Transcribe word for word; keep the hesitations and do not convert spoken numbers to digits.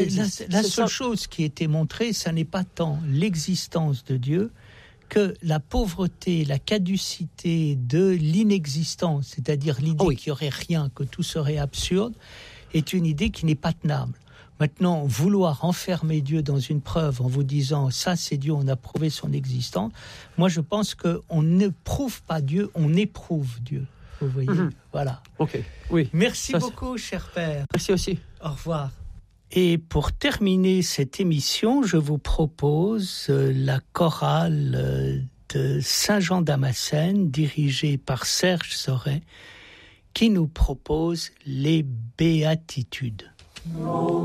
La, la seule chose qui était montrée, ça n'est pas tant l'existence de Dieu que la pauvreté, la caducité de l'inexistence, c'est-à-dire l'idée oh oui. qu'il n'y aurait rien, que tout serait absurde, est une idée qui n'est pas tenable. Maintenant, vouloir enfermer Dieu dans une preuve en vous disant « ça c'est Dieu, on a prouvé son existence », moi je pense qu'on ne prouve pas Dieu, on éprouve Dieu. Vous voyez, mm-hmm. voilà. Ok, oui. Merci ça, beaucoup, c'est... cher père. Merci aussi. Au revoir. Et pour terminer cette émission, je vous propose la chorale de Saint-Jean-Damascène, dirigée par Serge Sauret, qui nous propose les béatitudes.